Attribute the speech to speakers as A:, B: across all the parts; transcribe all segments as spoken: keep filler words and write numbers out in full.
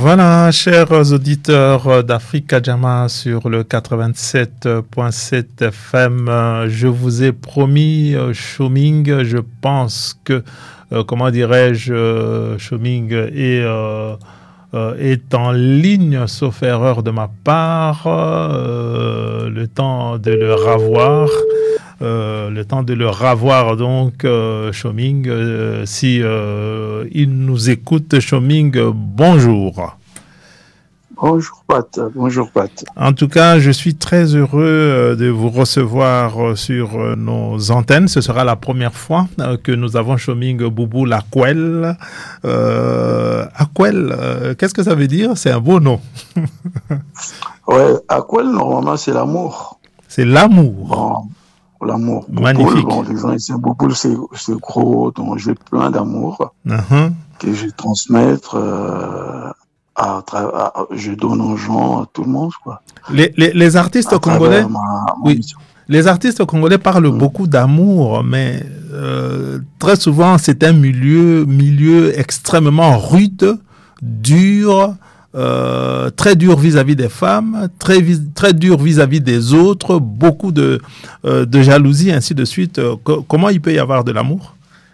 A: Voilà, chers auditeurs d'Africa Jama sur le quatre-vingt-sept virgule sept F M, je vous ai promis Choming. Je pense que, euh, comment dirais-je, Choming est, euh, euh, est en ligne, sauf erreur de ma part. Euh, le temps de le ravoir. Euh, le temps de le ravoir donc euh, Choming, euh, si euh, il nous écoute. Choming, bonjour.
B: Bonjour Pat, bonjour Pat.
A: En tout cas, je suis très heureux de vous recevoir sur nos antennes. Ce sera la première fois que nous avons Choming Boubou Laquelle. Euh, Aquel, euh, qu'est-ce que ça veut dire? C'est un beau nom.
B: Ouais, Aquel, normalement, c'est l'amour.
A: C'est l'amour.
B: Bon, l'amour.
A: Magnifique.
B: Bon, les gens disent Bouboule, c'est, c'est gros, donc j'ai plein d'amour
A: uh-huh.
B: que je transmettre. Euh, à, à, à, je donne aux gens, à tout le monde, quoi.
A: Les, les, les artistes
B: à
A: congolais,
B: ma, ma
A: oui. Les artistes congolais parlent mmh. beaucoup d'amour, mais euh, très souvent c'est un milieu, milieu extrêmement rude, dur, euh, très dur vis-à-vis des femmes, très, très dur vis-à-vis des autres, beaucoup de, euh, de jalousie, ainsi de suite. Comment il peut y avoir de l'amour?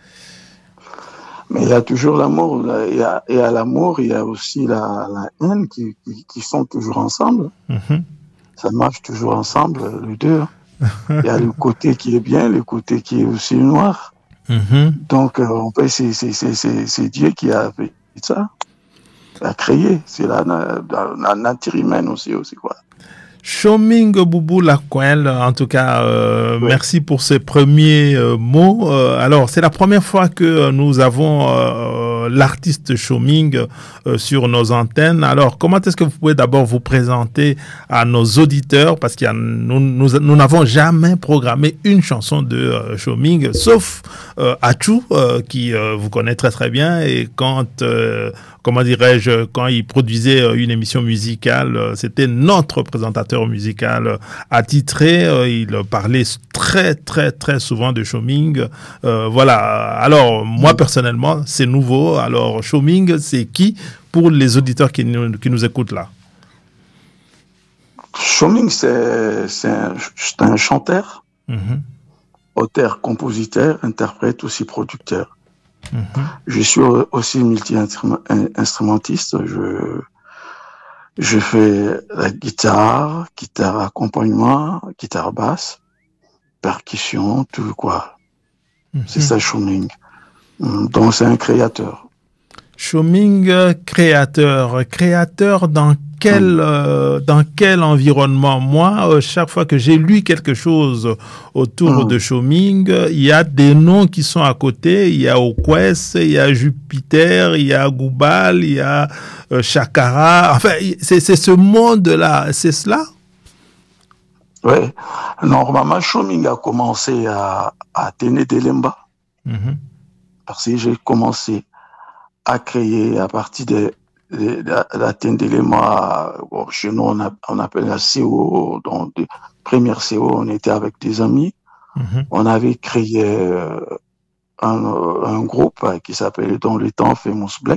B: Mais il y a toujours l'amour. Il y a, et à l'amour, il y a aussi la, la haine qui, qui, qui sont toujours ensemble.
A: Mmh.
B: Ça marche toujours ensemble, les deux. Il y a le côté qui est bien, le côté qui est aussi noir.
A: Mmh.
B: Donc, euh, on peut, c'est, c'est, c'est, c'est, c'est Dieu qui a fait ça, a créé. C'est la, la, la nature humaine aussi, aussi quoi.
A: Choming Boubou Laquelle, en tout cas, euh, oui. Merci pour ces premiers euh, mots. Euh, alors, c'est la première fois que nous avons euh, l'artiste Choming euh, sur nos antennes. Alors, comment est-ce que vous pouvez d'abord vous présenter à nos auditeurs, parce que nous, nous, nous n'avons jamais programmé une chanson de euh, Choming, sauf euh, Achou, euh, qui euh, vous connaît très très bien, et quand... Euh, comment dirais-je, quand il produisait une émission musicale, c'était notre présentateur musical attitré. Il parlait très, très, très souvent de Choming. Euh, voilà. Alors, moi, personnellement, c'est nouveau. Alors, Choming, c'est qui pour les auditeurs qui nous, qui nous écoutent là?
B: Choming, c'est, c'est, un, c'est un chanteur, mm-hmm. auteur, compositeur, interprète, aussi producteur. Mmh. Je suis aussi multi-instrumentiste. Je, je fais la guitare, guitare accompagnement, guitare basse, percussion, tout quoi. Mmh. C'est ça, Choming. Donc, c'est un créateur.
A: Choming, créateur. Créateur dans quel, mmh. euh, dans quel environnement? Moi, euh, chaque fois que j'ai lu quelque chose autour mmh. de Choming, il y a des noms qui sont à côté. Il y a Okwes, il y a Jupiter, il y a Goubal, il y a euh, Chakara. Enfin, c'est, c'est ce monde-là. C'est cela?
B: Oui. Normalement, Choming a commencé à, à Téné Delemba. Mmh. Parce que j'ai commencé à créer à partir de, de, de la Tendelema, bon, chez nous on, a, on appelle la C O, donc de première C O, on était avec des amis, mm-hmm. on avait créé euh, un, un groupe qui s'appelait dans le temps Famous Black.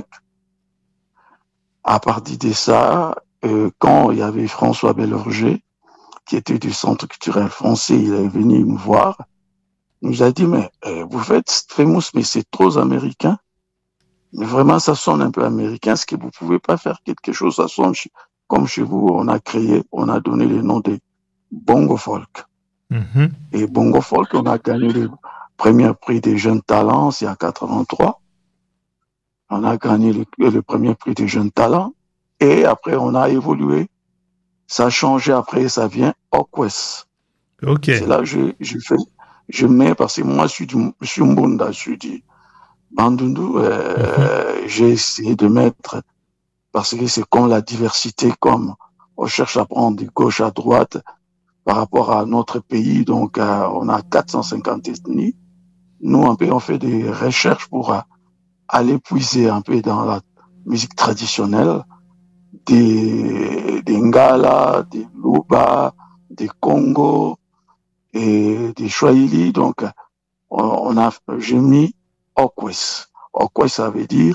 B: À partir de ça, euh, quand il y avait François Bellorger, qui était du Centre culturel français, il est venu nous voir, il nous a dit, mais euh, vous faites Famous, mais c'est trop américain. Mais vraiment, ça sonne un peu américain. Est-ce que vous pouvez pas faire quelque chose? Ça sonne comme chez vous. On a créé, on a donné le nom de Bongo Folk. Mm-hmm. Et Bongo Folk, on a gagné le premier prix des jeunes talents, c'est en quatre-vingt-trois. On a gagné le, le premier prix des jeunes talents. Et après, on a évolué. Ça a changé. Après, ça vient Okwes.
A: Ok.
B: C'est là que je, je fais, je mets, parce que moi, je suis du, je suis Mbunda, je suis du Bandundu, euh, mm-hmm. j'ai essayé de mettre, parce que c'est comme la diversité, comme on cherche à prendre de gauche à droite par rapport à notre pays, donc euh, on a quatre cent cinquante ethnies. Nous, un peu, on fait des recherches pour euh, aller puiser un peu dans la musique traditionnelle, des, des Ngala, des Luba, des Congo et des Swahili. Donc, on, on a, j'ai mis Okwes. Okwes, ça veut dire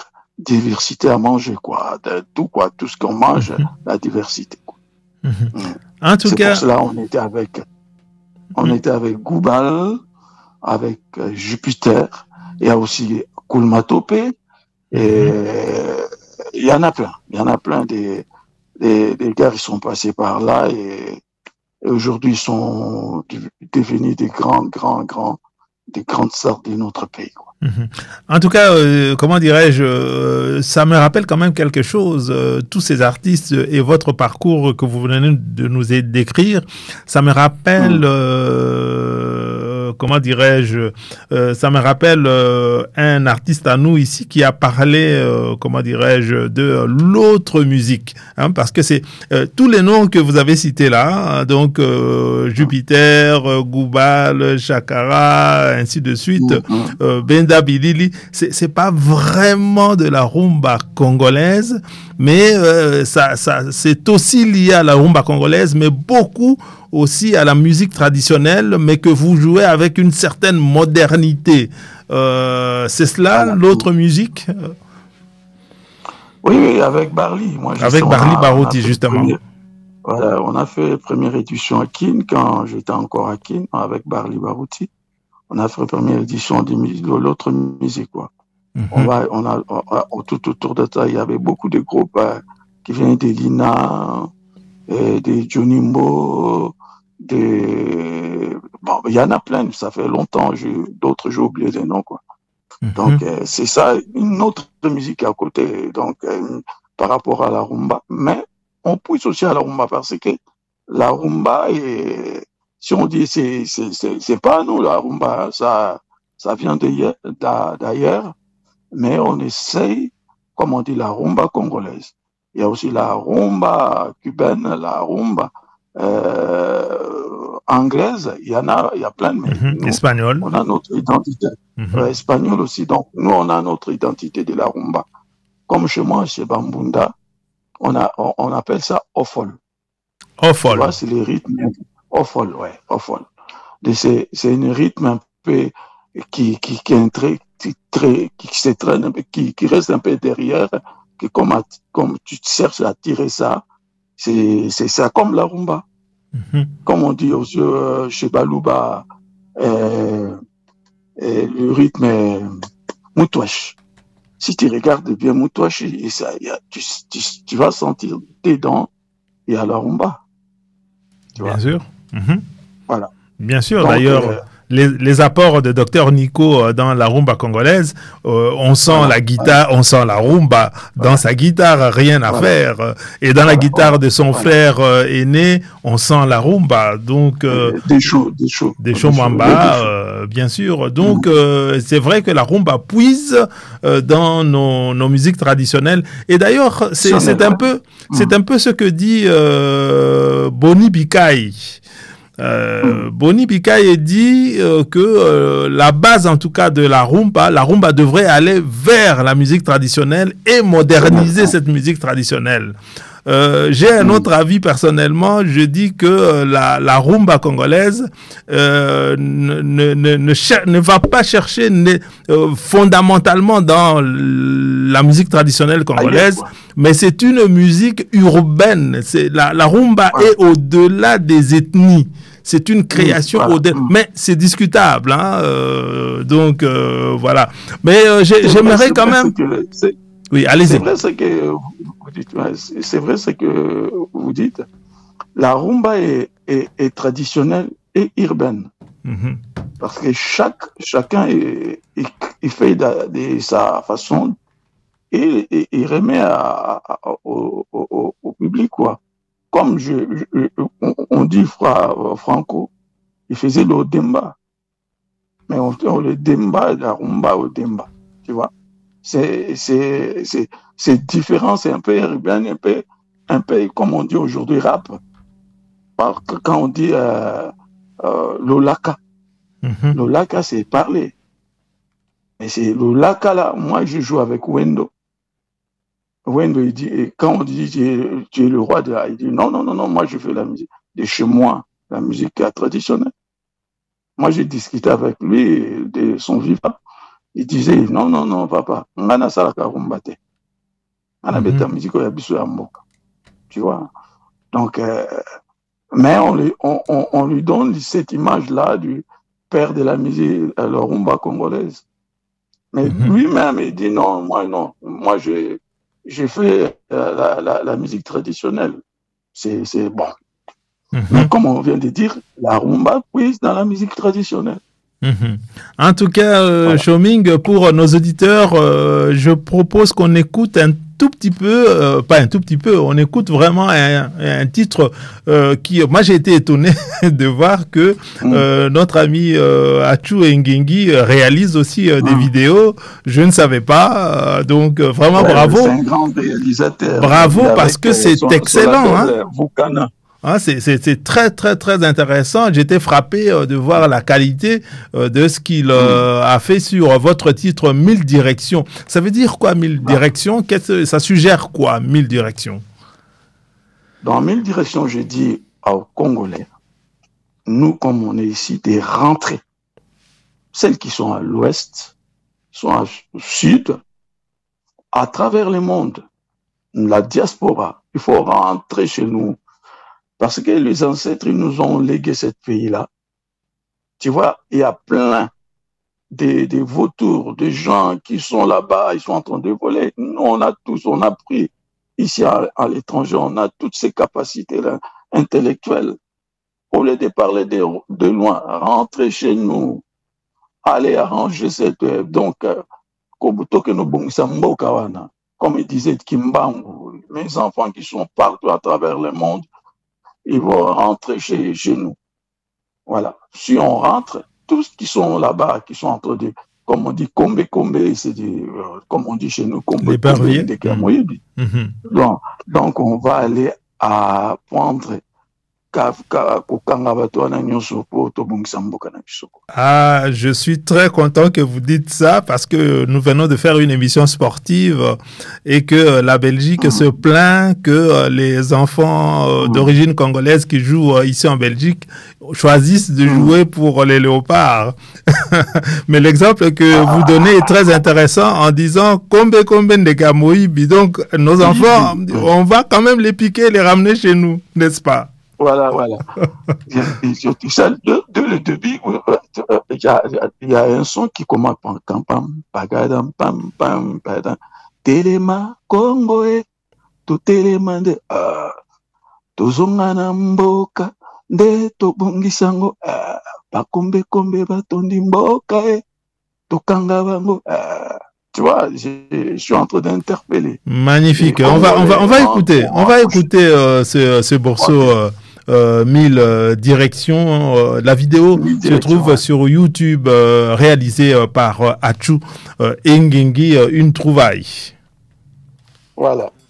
B: diversité à manger, quoi. De tout, quoi. Tout ce qu'on mange, mm-hmm. la diversité, quoi.
A: Mm-hmm. Mm. En tout
B: C'est
A: cas.
B: pour cela on était avec, on mm. était avec Goubal, avec euh, Jupiter, il y a aussi Koulmatopé, et il mm-hmm. y en a plein. Il y en a plein des, des, des gars qui sont passés par là et, et aujourd'hui ils sont devenus des grands, grands, grands, des grandes stars de notre pays, quoi.
A: Mmh. En tout cas, euh, comment dirais-je, euh, ça me rappelle quand même quelque chose, euh, tous ces artistes et votre parcours que vous venez de nous décrire, ça me rappelle, mmh. euh, comment dirais-je, euh, ça me rappelle euh, un artiste à nous ici qui a parlé, euh, comment dirais-je, de l'autre musique, hein, parce que c'est euh, tous les noms que vous avez cités là, hein, donc euh, Jupiter, euh, Goubal, Chakara, ainsi de suite, mmh. euh, Benda Bilili, c'est, c'est pas vraiment de la rumba congolaise, mais euh, ça, ça, c'est aussi lié à la rumba congolaise, mais beaucoup aussi à la musique traditionnelle, mais que vous jouez avec une certaine modernité. Euh, c'est cela, ah, l'autre musique?
B: Oui, oui, avec Barli. Moi,
A: avec Barli Barouti, justement.
B: Premier, voilà, on a fait la première édition à Kin, quand j'étais encore à Kin, avec Barli Barouti. On a fait la première édition de, de l'autre musique, quoi. Mm-hmm. On va, on a, on, tout autour de ça, il y avait beaucoup de groupes euh, qui venaient des Lina, euh, des Jonimbo, des, bon, il y en a plein, ça fait longtemps, j'ai, d'autres, j'ai oublié les noms, quoi. Mm-hmm. Donc, euh, c'est ça, une autre musique à côté, donc, euh, par rapport à la rumba. Mais, on pousse aussi à la rumba parce que la rumba est, si on dit c'est c'est c'est c'est pas nous la rumba, ça ça vient d'ailleurs, d'ailleurs, mais on essaye, comme on dit, la rumba congolaise. Il y a aussi la rumba cubaine, la rumba euh, anglaise. Il y en a, il y a plein de.
A: Mm-hmm. Nous, espagnol.
B: On a notre identité. Mm-hmm. Euh, espagnol aussi. Donc nous on a notre identité de la rumba. Comme chez moi, chez Bambunda, on a on, on appelle ça ofol.
A: Ofol.
B: Tu vois, c'est les rythmes. Ofol, ouais, ofol. C'est, c'est un rythme un peu qui, qui, qui est très, qui, très, qui se traîne, qui, qui reste un peu derrière, que comme, à, comme tu cherches à tirer ça, c'est, c'est ça comme la rumba. Mm-hmm. Comme on dit aussi, euh, chez Balouba, euh, euh, le rythme est moutouache. Si tu regardes bien moutouache, et ça, y a, tu, tu, tu vas sentir tes dents et à la rumba. Tu
A: bien
B: vois?
A: sûr. Mm-hmm.
B: Voilà.
A: Bien sûr, donc, d'ailleurs, euh, les, les apports de docteur Nico dans la rumba congolaise, euh, on sent voilà, la guitare, voilà. on sent la rumba dans voilà. sa guitare, rien à voilà. faire. Et dans voilà, la guitare de son frère euh, aîné, on sent la rumba. Donc, euh,
B: des chauds, des chauds.
A: Des chauds mamba, euh, bien sûr. Donc, euh, c'est vrai que la rumba puise euh, dans nos, nos musiques traditionnelles. Et d'ailleurs, c'est, c'est, un, peu, c'est un peu ce que dit euh, Boni Bikai. Euh, Boni Bikai dit euh, que euh, la base en tout cas de la rumba, la rumba devrait aller vers la musique traditionnelle et moderniser cette musique traditionnelle. Euh, j'ai un autre avis personnellement, je dis que euh, la, la rumba congolaise euh, ne, ne, ne, ne, cher- ne va pas chercher ne, euh, fondamentalement dans la musique traditionnelle congolaise, Aïe, mais c'est une musique urbaine. C'est, la, la rumba ouais. est au-delà des ethnies. C'est une création mmh, voilà. au-delà, mmh. mais c'est discutable. Hein, euh, donc euh, voilà. Mais euh, j'ai, j'aimerais vrai, quand même...
B: Que, c'est...
A: Oui, allez-y.
B: C'est vrai ce que vous dites. C'est vrai ce que vous dites. La rumba est, est, est traditionnelle et urbaine. Mm-hmm. Parce que chaque, chacun est, est, est fait de, de sa façon et, et, et remet à, à, au, au, au public, quoi. Comme je, je, on, on dit fra, Franco, il faisait le demba. Mais on dit le demba, la rumba au demba. Tu vois? C'est, c'est, c'est, c'est différent, c'est un peu urbain, un peu, un peu, comme on dit aujourd'hui, rap. Parce que quand on dit euh, euh, l'olaka, mm-hmm. l'olaka, c'est parler. Mais c'est l'olaka, là, moi, je joue avec Wendo. Wendo, il dit, et quand on dit, tu es, tu es le roi de la, il dit, non, non, non, non, moi, je fais la musique de chez moi, la musique traditionnelle. Moi, j'ai discuté avec lui de son vivant. Il disait, non, non, non, papa, ngana salaka rumbate. On a mm -hmm. musique au Yabisu Amboka. Tu vois. Donc, euh, mais on lui, on, on, on lui donne cette image-là du père de la musique, la rumba congolaise. Mais mm -hmm. lui-même, il dit non, moi non, moi j'ai fait euh, la, la, la musique traditionnelle. C'est bon. Mm -hmm. Mais comme on vient de dire, la rumba prise dans la musique traditionnelle.
A: Mm-hmm. En tout cas, euh, voilà. Choming, pour nos auditeurs, euh, je propose qu'on écoute un tout petit peu, euh, pas un tout petit peu, on écoute vraiment un, un titre euh, qui, moi j'ai été étonné de voir que mm. euh, notre ami euh, Achu Ngengi réalise aussi euh, des mm. vidéos. Je ne savais pas, euh, donc vraiment ouais, bravo.
B: C'est un grand réalisateur.
A: Bravo parce que c'est excellent. Hein.
B: Vukana.
A: Hein, c'est très, très, très intéressant. J'étais frappé euh, de voir la qualité euh, de ce qu'il euh, mmh. a fait sur votre titre Mille Directions. Ça veut dire quoi, Mille ah. Directions? Ça suggère quoi, Mille Directions?
B: Dans Mille Directions, j'ai dit aux Congolais, nous, comme on est ici, des rentrées. Celles qui sont à l'ouest, sont au sud, à travers le monde, la diaspora, il faut rentrer chez nous. Parce que les ancêtres ils nous ont légué ce pays-là. Tu vois, il y a plein de, de vautours, de gens qui sont là-bas, ils sont en train de voler. Nous, on a tous, on a pris ici à, à l'étranger, on a toutes ces capacités-là intellectuelles. Au lieu de parler de, de loin, rentrer chez nous, aller arranger cette... Donc, comme il disait Kimbangu, mes enfants qui sont partout à travers le monde, ils vont rentrer chez, chez nous. Voilà. Si on rentre, tous qui sont là-bas, qui sont en train de, comme on dit, combe, combe, c'est euh, comme on dit chez nous, combe,
A: les
B: combe, des Camoïdes. Mm-hmm. donc, donc, on va aller à prendre
A: Ah, je suis très content que vous dites ça parce que nous venons de faire une émission sportive et que la Belgique mmh. se plaint que les enfants mmh. d'origine congolaise qui jouent ici en Belgique choisissent de jouer pour les léopards. Mais l'exemple que ah. vous donnez est très intéressant en disant Kombe Kombe de Kamoïbi. Donc, nos enfants, on va quand même les piquer, les ramener chez nous, n'est-ce pas?
B: Voilà, voilà. Et surtout ça, de, de le début, il y a, y a un son qui commence par pam pagadam pam pam padam telema Congoe to telema de ah tozongana mboka de to bongisango ah bakombe kombe batondi mboka e to kanga bango ah. Tu vois, je suis en train d'interpeller.
A: Magnifique. On va, on va, on va écouter, on va écouter euh, ce, ce morceau euh, euh, Mille euh, Directions. Euh, la vidéo se trouve ouais. sur YouTube, euh, réalisée euh, par euh, Achu euh, Ngengi, euh, une trouvaille.
B: Voilà.